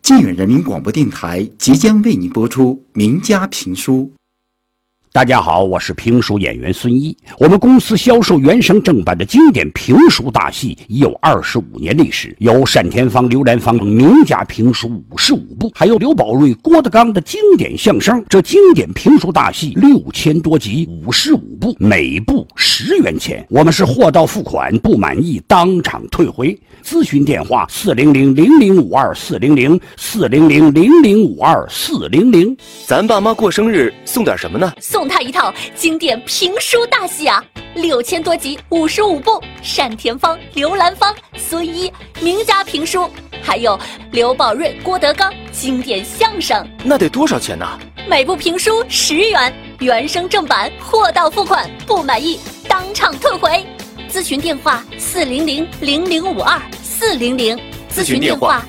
靖远人民广播电台即将为你播出名家评书。 大家好，我是评书演员孙一。我们公司销售原声正版的经典评书大戏已有25年历史，有单田芳、刘兰芳名家评书55部，还有刘宝瑞、郭德纲的经典相声。这经典评书大戏6000多集，55部，每部10元钱。我们是货到付款，不满意当场退回。咨询电话400-0052-400-400-0052-400。 咱爸妈过生日送点什么呢？ 送他一套经典评书大戏啊，6000多集，55部，单田芳、刘兰芳、孙一名家评书，还有刘宝瑞、郭德纲经典相声。 那得多少钱呢？ 每部评书10元，原声正版，货到付款，不满意当场退回。咨询电话400-0052-400， 咨询电话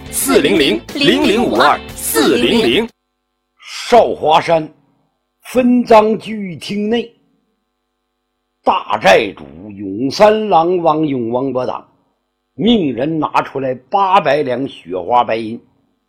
400-0052-400。 少华山分赃居厅内，大债主永三郎王永王伯党命人拿出来800两雪花白银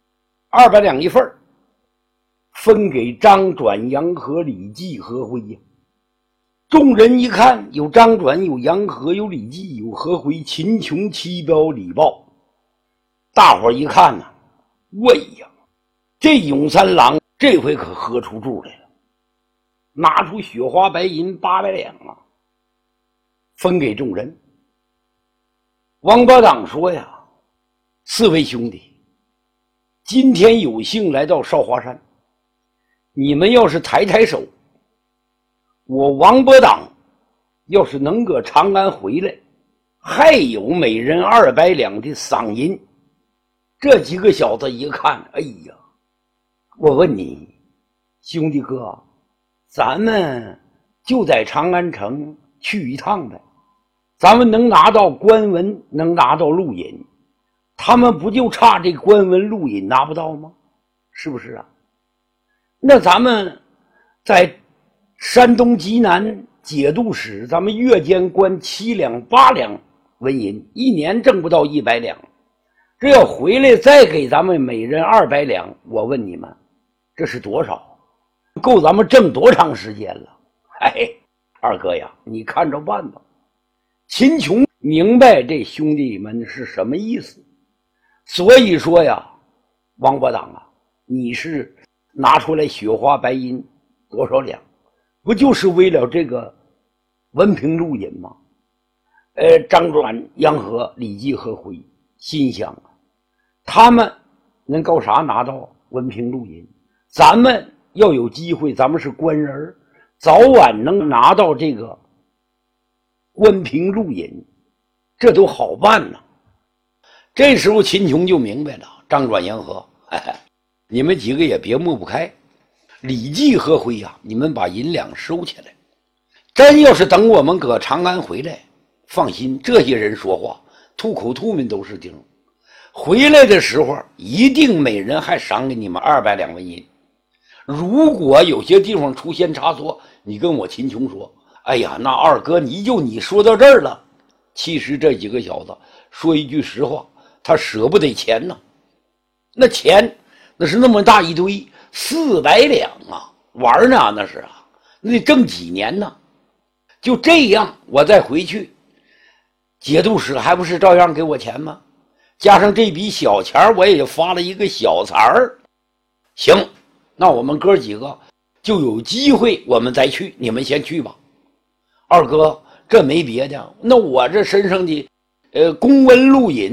，200两一份，分给张转、杨和、李济、何辉呀。众人一看，有张转，有杨和，有李济，有何辉，秦琼、七彪、李豹。大伙一看呢，喂呀，这永三郎这回可喝出柱来了，拿出雪花白银800两啊，分给众人。王八党说呀，4位兄弟，今天有幸来到少华山，你们要是抬手，我王八党要是能搁长安回来，还有每人200两的赏银。这几个小子一看，哎呀，我问你兄弟哥，咱们就在长安城去一趟呗，咱们能拿到官文，能拿到录引，他们不就差这官文录引拿不到吗？是不是啊？那咱们在山东济南节度使，咱们月间关7两8两纹银，一年挣不到100两，这要回来再给咱们每人200两，我问你们这是多少？够咱们挣多长时间了？哎，二哥呀，你看着办吧。秦琼明白这兄弟们是什么意思，所以说呀，王八党啊，你是拿出来雪花白银多少两，不就是为了这个文凭录引吗？张转、杨和、李济、何辉心想啊，他们能搞啥拿到文凭录引，咱们要有机会，咱们是官人，早晚能拿到这个官凭录引，这都好办呐。这时候秦琼就明白了，张转、杨和，你们几个也别抹不开，李济、何辉呀，你们把银两收起来，真要是等我们搁长安回来，放心，这些人说话吐口吐沫都是钉，回来的时候一定每人还赏给你们200两纹银。如果有些地方出现差错，你跟我秦琼说，哎呀，那二哥你说到这儿了。其实这几个小子说一句实话，他舍不得钱呢，那钱那是那么大一堆，400两啊，玩呢那是啊，那得挣几年呢？就这样我再回去，节度使还不是照样给我钱吗？加上这笔小钱，我也发了一个小财儿。行，那我们哥几个就有机会我们再去，你们先去吧。二哥，这没别的，那我这身上的公文录引